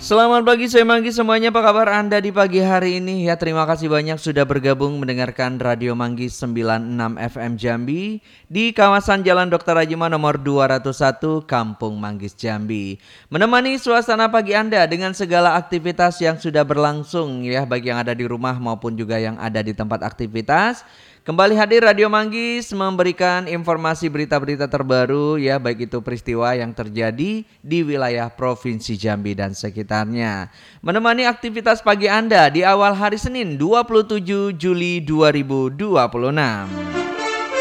Selamat pagi, saya Manggi semuanya. Apa kabar Anda di pagi hari ini? Ya, terima kasih banyak sudah bergabung mendengarkan Radio Manggis 96 FM Jambi di kawasan Jalan Dr. Rajima nomor 201 Kampung Manggis Jambi. Menemani suasana pagi Anda dengan segala aktivitas yang sudah berlangsung ya, baik yang ada di rumah maupun juga yang ada di tempat aktivitas. Kembali hadir Radio Manggis memberikan informasi berita-berita terbaru ya, baik itu peristiwa yang terjadi di wilayah Provinsi Jambi dan sekitarnya. Menemani aktivitas pagi Anda di awal hari Senin 27 Juli 2026.